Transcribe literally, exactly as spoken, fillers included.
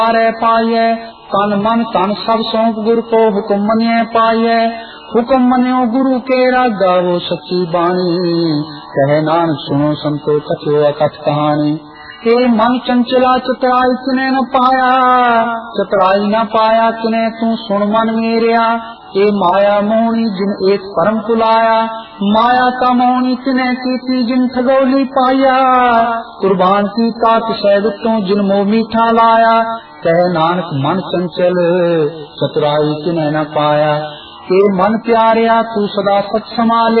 पाइय तन मन तन सब सौंप गुरु को हुक्म मनिए पाइय। हुक्म मनियो गुरु के रागा वो सच्ची बाणी कहे नानक सुनो संतो कथो अकथ कहानी। के मन चंचला चतुराई किने न पाया चतुराई न पाया किने तू सुन मन मेरिया। ए माया मोहनी जिन एक परम कुलाया माया का मोहनी किने की जिन ठगोली पाया। कुर्बान की तात सैदतों जिन मोह मीठा लाया कहे नानक मन चंचल चतुराई किने न पाया। के मन प्यारिया तू सदा सत संभाले